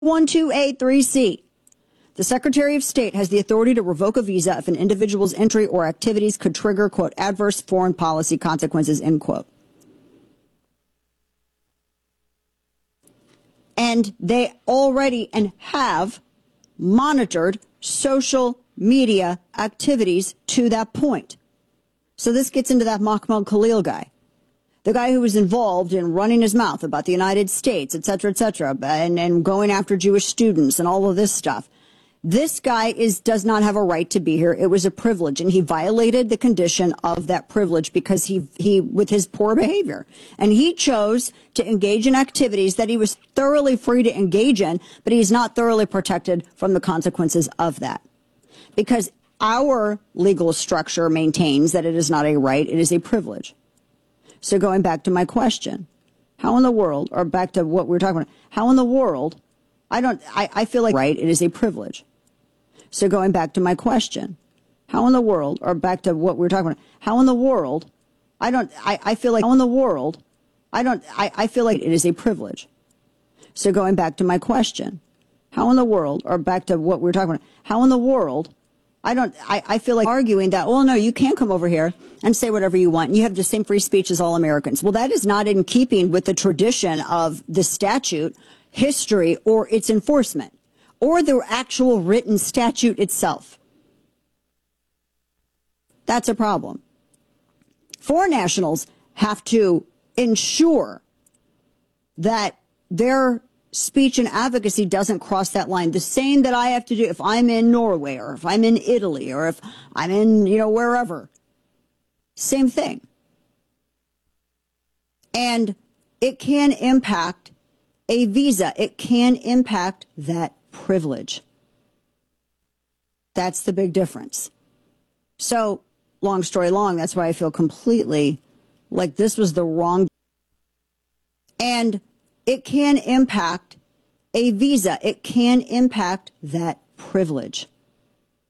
1283C. The Secretary of State has the authority to revoke a visa if an individual's entry or activities could trigger, quote, adverse foreign policy consequences, end quote. And they already and have monitored social media activities to that point. So this gets into that Mahmoud Khalil guy, the guy who was involved in running his mouth about the United States, et cetera, and going after Jewish students and all of this stuff. This guy does not have a right to be here. It was a privilege, and he violated the condition of that privilege because he with his poor behavior. And he chose to engage in activities that he was thoroughly free to engage in, but he's not thoroughly protected from the consequences of that. Because our legal structure maintains that it is not a right, it is a privilege. So going back to my question, how in the world, or back to what we were talking about, how in the world, I feel like right, it is a privilege. So going back to my question, how in the world, or back to what we were talking about, how in the world, I feel like, how in the world, I feel like it is a privilege. So going back to my question, how in the world, or back to what we were talking about, how in the world, I feel like arguing that, well, no, you can't come over here and say whatever you want. And you have the same free speech as all Americans. Well, that is not in keeping with the tradition of the statute, history, or its enforcement, or the actual written statute itself. That's a problem. Foreign nationals have to ensure that their speech and advocacy doesn't cross that line. The same that I have to do if I'm in Norway or if I'm in Italy or if I'm in, wherever. Same thing. And it can impact a visa. It can impact that privilege. That's the big difference. So, long story long, that's why I feel completely like this was the wrong. And it can impact a visa. It can impact that privilege.